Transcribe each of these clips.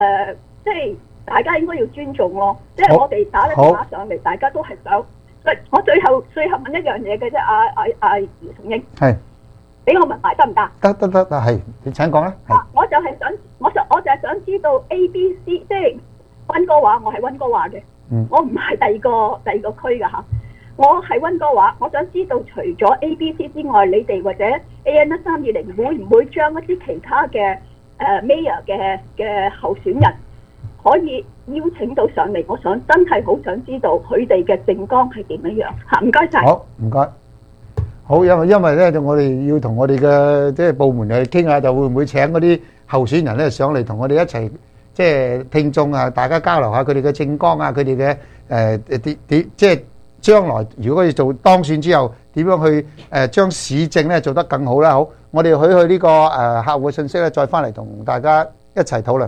即係大家應該要尊重咯。即係我哋打咗電話上嚟，大家都係想。我最後問一樣嘢嘅啫，阿姚松英，係俾我問埋得唔得？ 得，係你請講啦。 我就係想知道 ABC， 即係溫哥華，我係溫哥華嘅，我唔係第二個區㗎嚇。我係溫哥華，我想知道除咗 ABC 之外，你哋或者 AN1320會唔會將一啲其他嘅Mayor 嘅候選人可以邀請到上嚟？我真係好想知道佢哋嘅政綱係點樣嚇。唔該晒。 好，唔該。好，因為咧，我哋要同我哋嘅即係部門去傾下，就會唔會請嗰啲候選人咧上嚟同我哋一齊即係聽眾啊，大家交流下佢哋嘅政綱啊，佢哋嘅即係將來如果要做當選之後，點樣去將市政咧做得更好啦？好，我哋去呢個客戶嘅信息咧，再翻嚟同大家一齊討論。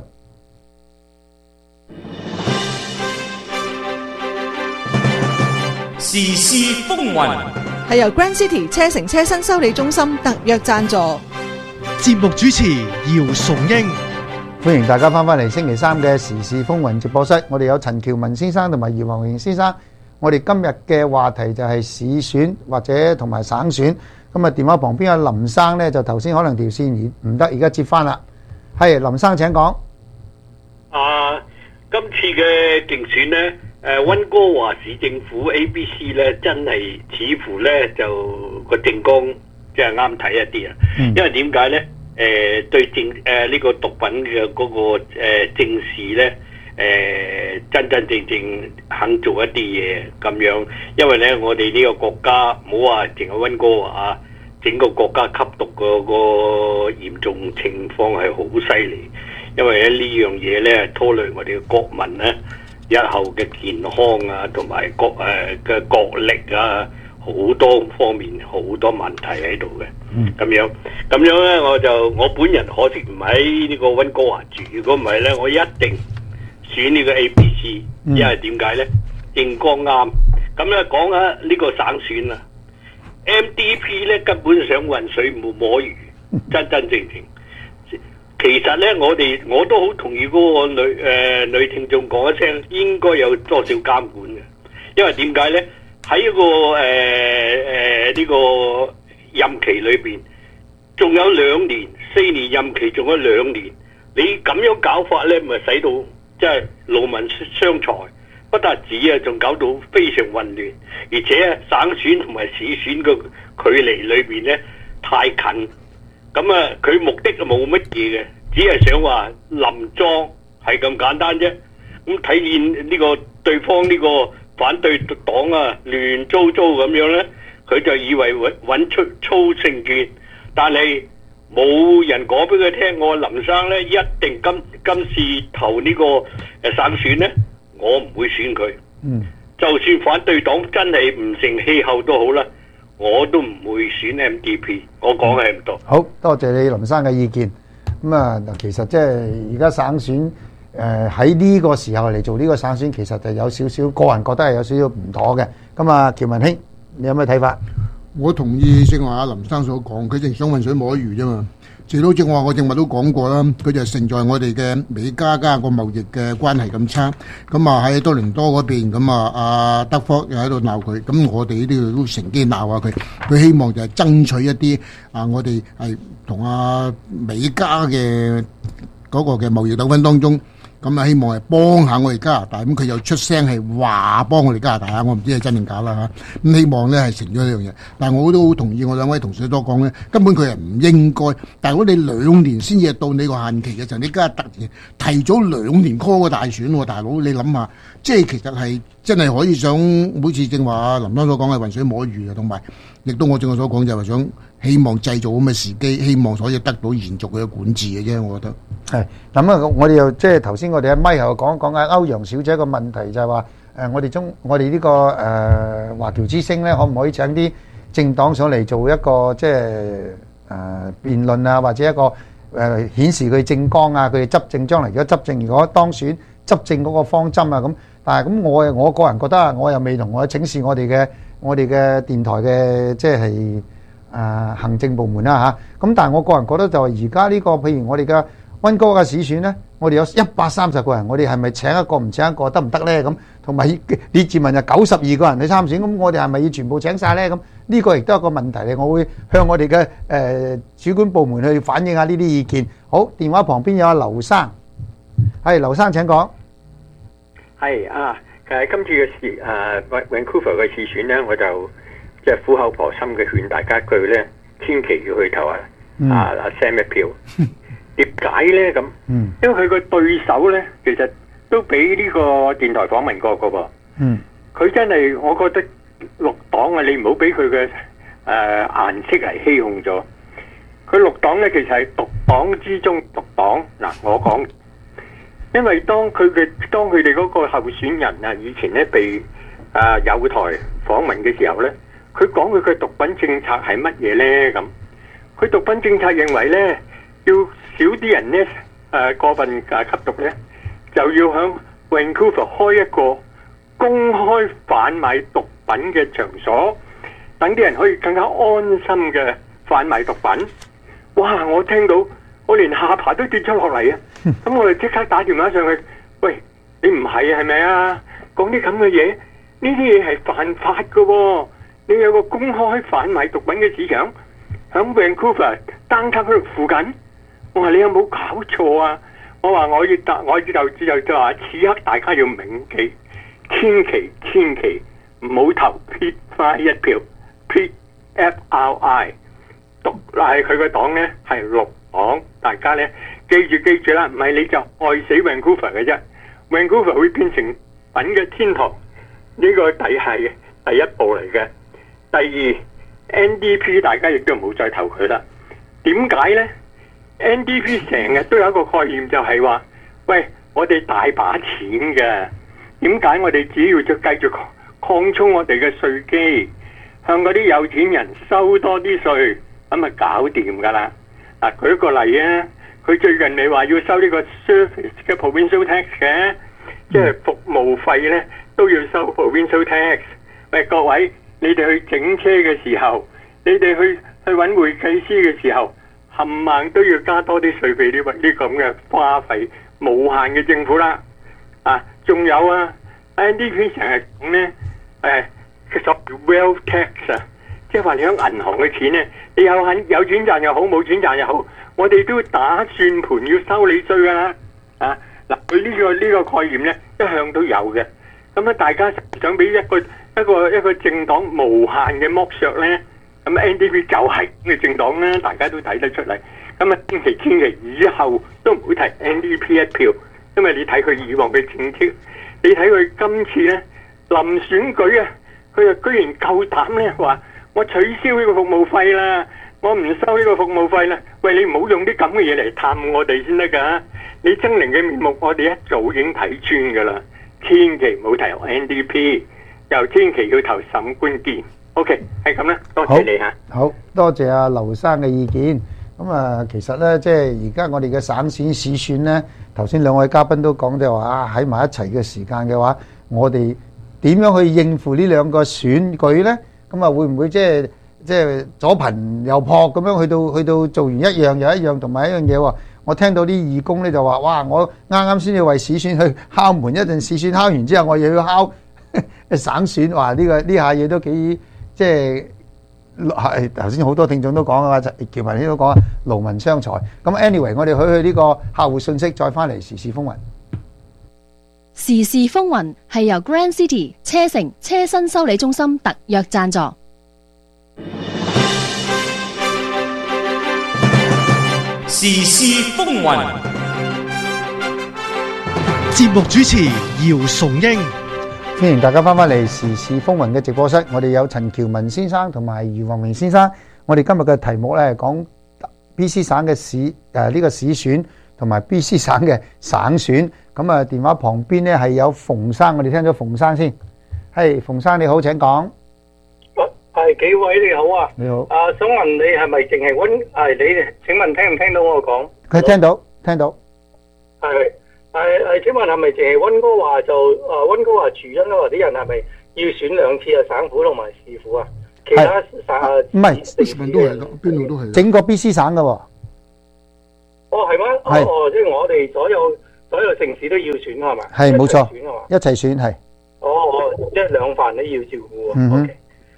時事風雲係由 Grand City 車城車身修理中心特約贊助。 節目主持姚崇英， 歡迎大家翻嚟星期三嘅時事風雲直播室。我哋有陳喬文先生同埋姚宏榮先生。我哋今日嘅話題就係市選或者同埋省選。咁啊，電話旁邊有林生呢，就頭先可能條線唔得，而家接翻啦。係林生請講。 今次嘅競選呢，溫哥華市政府 ABC 呢，真係似乎呢就個政綱即係啱睇一啲啊。因為點解呢？對呢個毒品嘅嗰個正視呢，真正肯做一啲嘢咁樣。因為呢，我哋呢個國家唔好話淨係溫哥華，整個國家吸毒嗰個嚴重情況係好犀利。因為呢樣嘢咧拖累我哋嘅國民咧日後嘅健康啊，同埋嘅國力啊，好多方面好多問題喺度嘅。咁樣咧，我本人可惜唔喺呢個溫哥華住，如果唔係咧，我一定選呢個 ABC，因為點解咧？政綱啱。咁咧講下呢個省選啊 ，MDP 咧根本想渾水摸魚，真正。其實咧，我都好同意嗰個女聽眾講一聲，應該有多少監管嘅。因為點解咧？喺一個呢個任期裏邊，仲有2年，4年任期仲有2年，你咁樣搞法咧，咪使到即係勞民傷財，不但止啊，仲搞到非常混亂，而且省選同埋市選嘅距離裏邊咧太近。咁啊，佢目的就冇乜嘢嘅，只係想話連莊係咁簡單啫。咁睇見呢個對方呢個反對黨啊亂糟糟咁樣咧，佢就以為揾出操勝券，但係冇人講俾佢聽。我林生咧一定今次投呢個省選咧，我唔會選佢。就算反對黨真係唔成氣候都好啦。我都唔會選 MDP， 我講係唔多。 好多謝你林生嘅意見。咁啊，其實即係而家省選喺呢個時候嚟做呢個省選，其實就有少少個人覺得係有少少唔妥嘅。咁啊，喬文兄，你有咩睇法？ 我同意正話阿林生所講，佢淨想渾水摸魚啫嘛。直到正話我正話都講過啦，佢就承在我哋嘅美加個貿易嘅關係咁差，咁啊喺多倫多嗰邊，咁啊阿德福又喺度鬧佢，咁我哋呢度都乘機鬧下佢，佢希望就係爭取一啲我哋係同美加嘅嗰個嘅貿易糾紛當中。咁啊，希望係幫下我哋加拿大，咁佢又出聲係話幫我哋加拿大啊！我唔知係真定假啦嚇。咁希望咧係成咗呢樣嘢，但係我都好同意我兩位同事都講咧，根本佢係唔應該。但係如果你2年先至到你個限期嘅時候，你家突然提早2年 call 個大選喎，大佬你諗下，即係其實係真係可以想，好似正話林生所講係渾水摸魚啊，同埋亦都我正話所講就係想希望製造咁嘅時機，希望所以得到延續嘅管治嘅啫，我覺得。 係咁啊！我哋又即係頭先我哋喺咪後講緊歐陽小姐個問題，就係話我哋呢個華僑之星咧，可唔可以請啲政黨上嚟做一個即係辯論啊，或者一個顯示佢政綱啊，佢哋執政將來如果當選執政嗰個方針啊咁。但係咁我個人覺得啊，我又未同我請示我哋嘅電台嘅即係行政部門啦嚇。咁但係我個人覺得就係而家呢個譬如我哋嘅溫哥華嘅市選咧， 我哋有130個人，我哋係咪請一個唔請一個得唔得咧？咁同埋列治文就92個人去參選，咁我哋係咪要全部請晒咧？咁呢個亦都係一個問題嚟，我會向我哋嘅主管部門去反映下呢啲意見。好，電話旁邊有阿劉生，係劉生請講。 係啊，今次嘅Vancouver 嘅市選咧，我就即係苦口婆心嘅勸大家一句咧，千祈要去投阿 Sam 一票。點解咧咁？因為佢個對手咧，其實都俾呢個電台訪問過噶噃。佢真係，我覺得綠黨啊，你唔好俾佢嘅顏色嚟欺哄咗。佢綠黨咧，其實係獨黨之中獨黨。嗱，我講，因為當佢哋嗰個候選人啊，以前咧被友台訪問嘅時候咧，佢講佢嘅毒品政策係乜嘢咧咁？佢毒品政策認為咧，要少啲人咧過分吸毒咧，就要響 Vancouver 開一個公開販賣毒品嘅場所，等啲人可以更加安心嘅販賣毒品。哇！我聽到我連下巴都跌咗落嚟啊！咁我哋即刻打電話上去，喂，你唔係係咪啊？講啲咁嘅嘢，呢啲嘢係犯法㗎喎！你有個公開販賣毒品嘅市場響 Vancouver downtown 嗰度附近。我話你有冇搞錯啊？我話我就話此刻大家要銘記，千祈唔好投 Pete Fry 一票 ，Pete Fry 獨係佢個黨咧係綠黨，大家咧記住啦，唔係你就愛死 Vancouver 嘅啫 ，Vancouver 會變成品嘅天堂，呢個係第一步嚟嘅。第二 NDP 大家亦都唔好再投佢啦。點解咧？NDP 成日都有一個概念，就係話，喂，我哋大把錢嘅，點解我哋只要就繼續擴充我哋嘅稅基，向嗰啲有錢人收多啲稅，咁咪搞掂噶啦？嗱，舉個例啊，佢最近你話要收呢個 service 嘅 provincial tax 嘅，即係服務費咧都要收 provincial tax。喂，各位，你哋去整車嘅時候，你哋去揾會計師嘅時候，冚唪都要加多啲稅俾呢咁嘅花費，無限嘅政府啦。啊，仲有啊 ，NDP 成日講咧，叫做 wealth tax 啊，即係話你喺銀行嘅錢咧，你有錢賺又好，冇錢賺又好，我哋都打算盤要收你稅噶啦。啊，嗱，佢呢個概念咧，一向都有嘅。咁啊，大家想俾一個政黨無限嘅剝削咧？咁 NDP 就係咁嘅政黨啦，大家都睇得出嚟。咁啊，千祈以後都唔會提 NDP 一票，因為你睇佢以往嘅政績，你睇佢今次咧臨選舉啊，佢又居然夠膽咧話我取消呢個服務費啦，我唔收呢個服務費啦。喂，你唔好用啲咁嘅嘢嚟探我哋先得㗎。你猙獰嘅面目，我哋一早已經睇穿㗎啦。千祈唔好提 NDP， 又千祈要投沈冠健。OK， 係咁啦，多謝你嚇。 好多謝阿劉生嘅意見。咁啊，其實咧，即係而家我哋嘅省選市選咧，頭先兩位嘉賓都講就話啊，喺埋一齊嘅時間嘅話，我哋點樣去應付呢兩個選舉咧？咁啊，會唔會即係左貧右撲咁樣去到做完一樣又一樣，同埋一樣嘢喎？我聽到啲義工咧就話：哇！我啱啱先至為市選去敲門，一陣市選敲完之後，我又要敲省選。哇！呢下嘢都幾〜即係頭先好多聽眾都講啊，喬文先都講啊，勞民傷財。咁 anyway， 我哋去呢個客戶信息，再翻嚟時事風雲。 時事風雲係由 Grand City 車城車身修理中心特約贊助。 時事風雲， 節目主持姚崇英。 歡迎大家翻返嚟時事風雲嘅直播室，我哋有陳喬文先生同埋余宏明先生。我哋今日嘅題目咧係講 BC 省嘅呢個市選同埋 BC 省嘅省選。咁啊，電話旁邊咧係有馮生，我哋聽咗馮生先。係馮生你好，請講。 係幾位你好啊？ 你好。 想問你係咪淨係你請問聽唔聽到我講？ 佢聽到。 係。請問係咪淨係溫哥華溫哥華住溫哥華啲人係咪要選兩次啊？省府同埋市府啊？其他省唔係， 都係咯，邊度都係。 整個 BC 省㗎喎。 哦，係咩？ 係。 即係我哋所有所有城市都要選係嘛？ 係冇錯， 選係嘛？ 一齊選係。 即係兩範都要照顧喎。 嗯哼。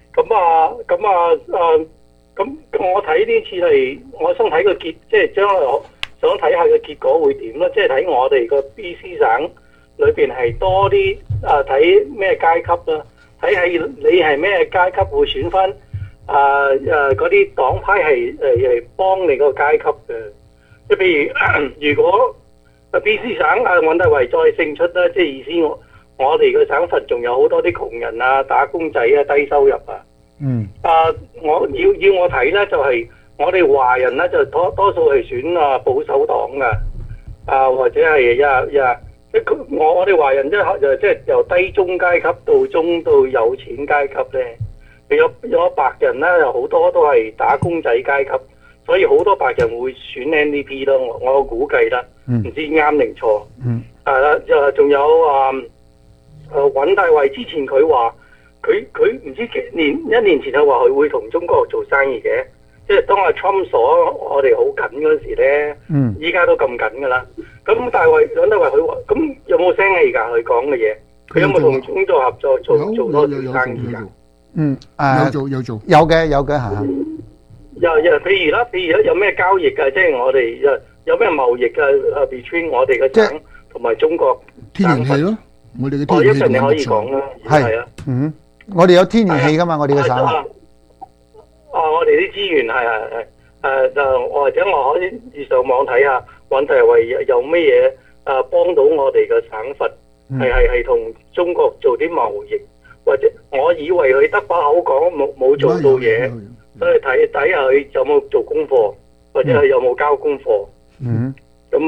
咁我睇呢次係，我想睇個結，即係將來想睇下個結果會點咯。即係睇我哋個 BC 省裏邊係多啲睇咩階級啦，睇係你係咩階級會選翻嗰啲黨派係幫你個階級嘅。即係譬如如果BC 省尹大維再勝出啦，即係意思我哋個省份仲有好多啲窮人啊、打工仔啊、低收入啊。我要我睇咧，就係我哋華人咧就多數係選保守黨嘅，或者係即係我哋華人即係由低中階級到中到有錢階級咧，有白人咧，有好多都係打工仔階級，所以好多白人會選 NDP 咯。我估計啦，唔知啱定錯。係啦，仲有尹大維之前佢話。佢唔知一年前佢話佢會同中國做生意嘅，即係當阿 Trump 鎖我哋好緊嗰時咧，依家都咁緊噶啦。咁尹大維佢話，咁有冇聲氣㗎？佢講嘅嘢，佢有冇同中國合作做多啲生意㗎？ 有做， 有嘅嚇。 譬如有咩交易㗎？即係我哋有咩貿易㗎？between 我哋嘅省同埋中國天然氣咯，我哋嘅天然氣。 一陣你可以講啦，係啊， 我哋有天然氣噶嘛，我哋嘅省。 我哋啲資源係或者我可以上網睇下，尹大維有咩嘢幫到我哋嘅省份，係同中國做啲貿易，或者我以為佢得把口講冇做到嘢，所以睇下佢有冇做功課，或者佢有冇交功課。咁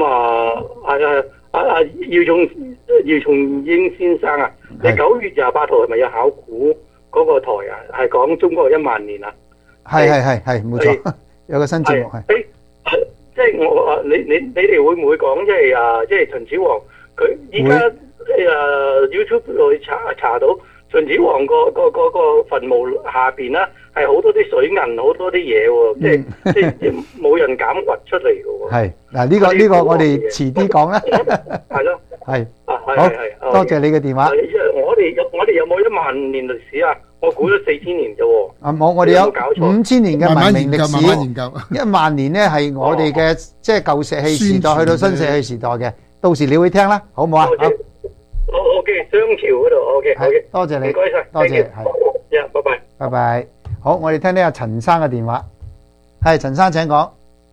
姚松英先生啊，你9月28號係咪有考古嗰個台啊？係講中國10000年啊？ 係冇錯，有個新節目係。 即係我你哋會唔會講即係秦始皇佢依家YouTube 會查到秦始皇個墳墓下邊啦，係好多啲水銀，好多啲嘢喎，即係冇人敢掘出嚟嘅喎。 係嗱，呢個我哋遲啲講啦。 係咯。 係。好，多謝你嘅電話。 我哋有冇10000年歷史啊？我估咗4000年啫喎。 我哋有5000年嘅文明歷史。 慢慢研究。 10000年咧係我哋嘅即係舊石器時代去到新石器時代嘅，到時你會聽啦，好唔好啊？ OK，商朝嗰度 OK， 多謝你， 唔該曬， 多謝，係， 拜拜， 拜拜。好，我哋聽聽阿陳生嘅電話。係陳生請講。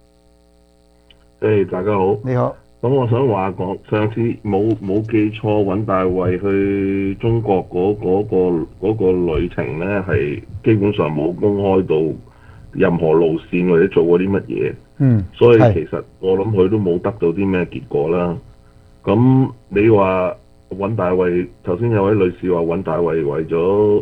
大家好。 你好。 咁我想話講，上次冇記錯，尹大維去中國嗰個旅程咧，係基本上冇公開到任何路線或者做過啲乜嘢。所以其實我諗佢都冇得到啲咩結果啦。咁你話尹大維，頭先有位女士話尹大維為咗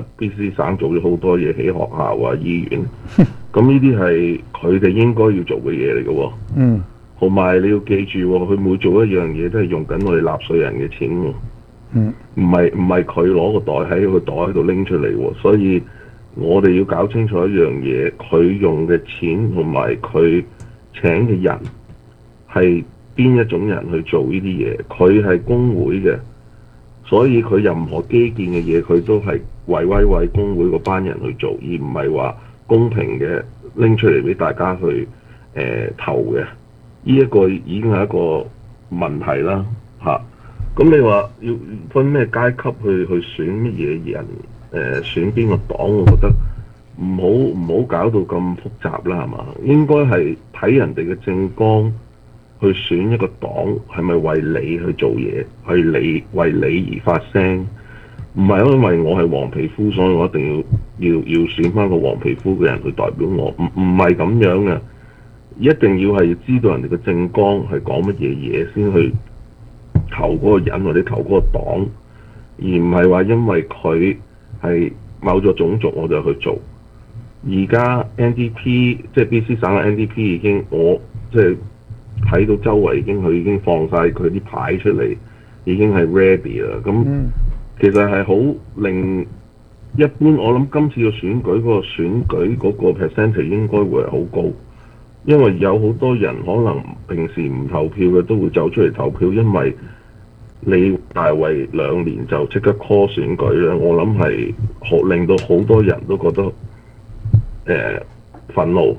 BC 省做咗好多嘢，起學校啊、醫院。咁呢啲係佢哋應該要做嘅嘢嚟嘅喎。同埋你要記住，佢每做一樣嘢都係用緊我哋納稅人嘅錢喎。唔係佢攞個袋喺個袋度拎出嚟喎。所以我哋要搞清楚一樣嘢，佢用嘅錢同埋佢請嘅人係邊一種人去做呢啲嘢。佢係工會嘅，所以佢任何基建嘅嘢佢都係為工會嗰班人去做，而唔係話公平嘅拎出嚟俾大家去投嘅。呢一個已經係一個問題啦，咁你話要分咩階級去選乜嘢人，選邊個黨，我覺得唔好搞到咁複雜啦，係嘛？應該係睇人哋嘅政綱去選一個黨，係咪為你去做嘢，為你而發聲，唔係因為我係黃皮膚，所以我一定要選翻個黃皮膚嘅人去代表我，唔係咁樣嘅。一定要係知道人哋嘅政綱係講乜嘢嘢先去投嗰個人或者投嗰個黨，而唔係話因為佢係某咗種族我就去做。而家 NDP 即係 BC 省嘅 NDP 已經我即係睇到周圍佢已經放晒佢啲牌出嚟，已經係 ready 啦。咁其實係好令一般，我諗今次嘅選舉嗰個 percentage 應該會係好高。 因為有好多人可能平時唔投票嘅都會走出嚟投票，因為你大圍2年就即刻 call 選舉咧，我諗係令到好多人都覺得憤怒，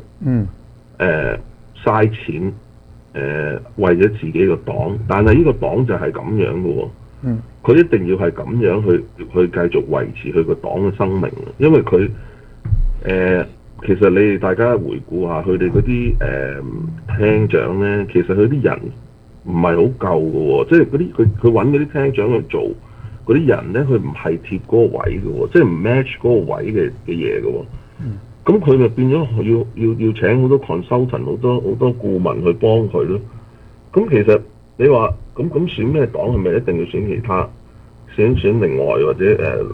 嘥錢，為咗自己個黨，但係呢個黨就係咁樣嘅喎，佢一定要係咁樣去繼續維持佢個黨嘅生命，因為佢其實你哋大家回顧下佢哋嗰啲廳長咧，其實佢啲人唔係好夠嘅喎，即係嗰啲佢揾嗰啲廳長去做嗰啲人咧，佢唔係貼嗰個位嘅喎，即係唔 match 嗰個位嘅嘢嘅喎。咁佢咪變咗要請好多 consultant 好多顧問去幫佢咯。咁其實你話咁選咩黨係咪一定要選其他？選另外或者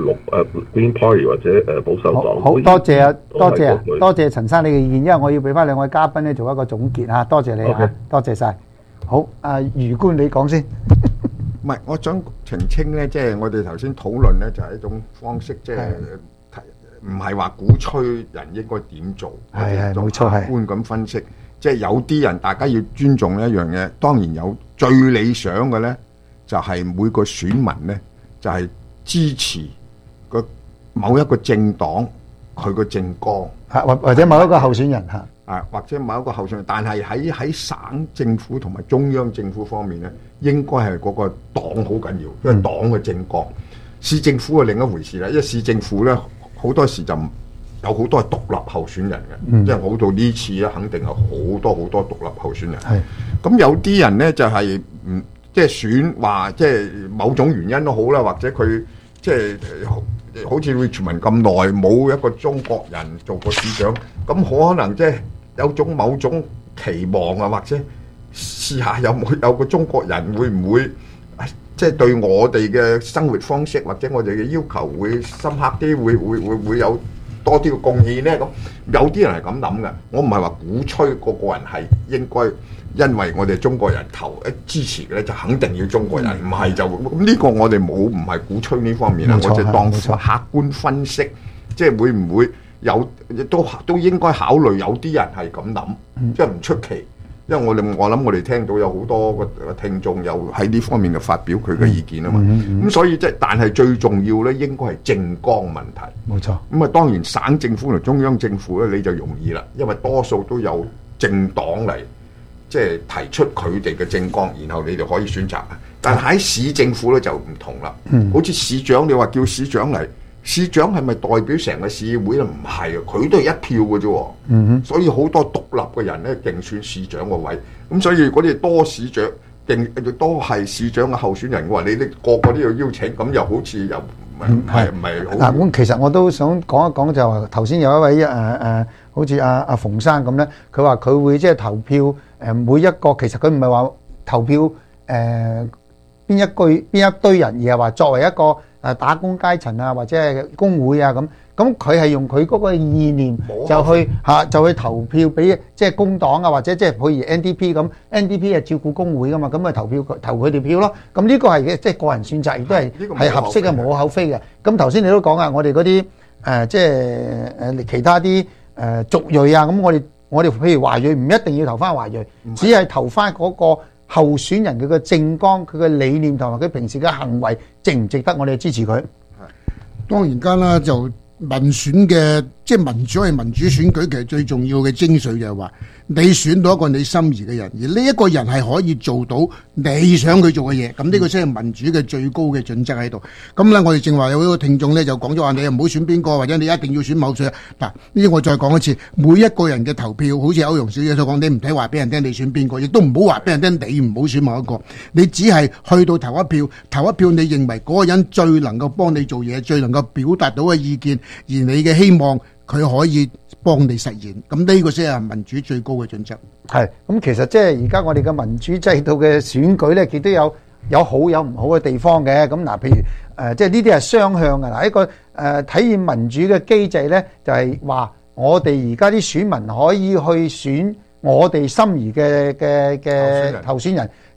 Green Party 或者保守黨。 好多謝啊，多謝陳生你嘅意見，因為我要俾翻兩位嘉賓咧做一個總結嚇，多謝你嚇，多謝晒。好，余官你講先。 唔係，我想澄清咧，即係我哋頭先討論咧，就係一種方式，即係唔係話鼓吹人應該點做， 係冇錯，係客觀咁分析。即係有啲人大家要尊重一樣嘢，當然有最理想嘅咧，就係每個選民咧就係支持個某一個政黨佢個政綱， 或者某一個候選人嚇。 或者某一個候選人，但係喺省政府同埋中央政府方面咧，應該係嗰個黨好緊要，因為黨嘅政綱。市政府係另一回事啦，因為市政府咧好多時就有好多係獨立候選人嘅，即係好到呢次咧，肯定係好多獨立候選人。咁有啲人咧就係即係選話，即係某種原因都好啦，或者佢即係好似 Richmond 咁耐冇一個中國人做過市長，咁可能即係有某種期望啊，或者試下有個中國人會唔會即係對我哋嘅生活方式或者我哋嘅要求會深刻啲，會有多啲嘅貢獻咧？咁有啲人係咁諗嘅，我唔係話鼓吹個人係應該因為我哋中國人支持嘅咧就肯定要中國人，唔係就咁呢個我哋唔係鼓吹呢方面啦，我就當客觀分析，即係會唔會有都應該考慮有啲人係咁諗，即係唔出奇，因為我諗我哋聽到有好多個聽眾有喺呢方面嘅發表佢嘅意見啊嘛，咁所以但係最重要咧應該係政綱問題，冇錯。咁當然省政府同中央政府咧你就容易啦，因為多數都有政黨嚟即係提出佢哋嘅政綱，然後你哋可以選擇。但係喺市政府咧就唔同啦，好似市長你話叫市長嚟。市長係咪代表成個市議會咧？唔係啊，佢都係一票嘅啫。所以好多獨立嘅人咧競選市長個位。咁所以如果你多市長多係市長嘅候選人嘅話，你個個都要邀請，咁又好似又唔係好。嗱， 咁其實我都想講一講，就話頭先有一位好似阿馮生咁咧，佢話佢會即係投票每一個，其實佢唔係話投票邊一堆人，而係話作為一個打工階層啊，或者係工會啊咁佢係用佢嗰個意念就去投票俾即係工黨啊，或者即係譬如 NDP 咁 ，NDP 係照顧工會噶嘛，咁咪投佢哋票咯。咁呢個係即係個人選擇，亦都係合適嘅，無可厚非嘅。咁頭先你都講啊，我哋嗰啲即係其他啲族裔啊，咁我哋譬如華裔唔一定要投翻華裔，只係投翻嗰個候選人佢嘅政綱、佢嘅理念同埋佢平時嘅行為值唔值得我哋支持佢？ 當然間啦，就民選嘅即係民主係民主選舉，其實最重要嘅精髓就係話你選到一個你心儀嘅人，而呢一個人係可以做到你想佢做嘅嘢，咁呢個先係民主嘅最高嘅準則喺度。咁咧，我哋正話有一個聽眾咧就講咗話，你又唔好選邊個，或者你一定要選某誰。嗱，呢啲我再講一次，每一個人嘅投票，好似歐陽小姐所講，你唔使話俾人聽你選邊個，亦都唔好話俾人聽你唔好選某一個，你只係去到投一票，你認為嗰個人最能夠幫你做嘢，最能夠表達到嘅意見，而你嘅希望佢可以幫你實現，咁呢個先係民主最高嘅準則。 係，咁其實即係而家我哋嘅民主制度嘅選舉咧，亦都有好有唔好嘅地方嘅。咁嗱，譬如即係呢啲係雙向嘅。嗱，一個體現民主嘅機制咧，就係話我哋而家啲選民可以去選我哋心儀嘅候選人，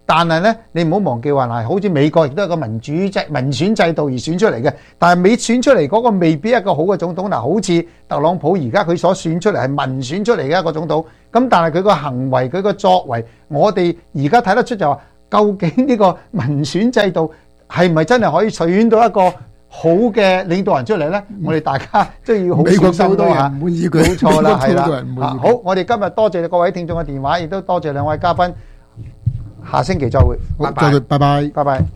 但係咧，你唔好忘記話嗱，好似美國亦都係個民選制度而選出嚟嘅，但係美選出嚟嗰個未必一個好嘅總統。嗱，好似特朗普而家佢所選出嚟係民選出嚟嘅一個總統，咁但係佢個行為佢個作為，我哋而家睇得出就話，究竟呢個民選制度係咪真係可以選到一個好嘅領導人出嚟咧？我哋大家都要好小心咯嚇。冇錯啦，係啦。好，我哋今日多謝各位聽眾嘅電話，亦都多謝兩位嘉賓。下星期再會， 拜拜。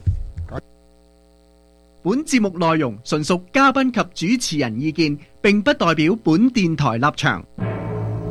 本節目內容純屬嘉賓及主持人意見，並不代表本電台立場。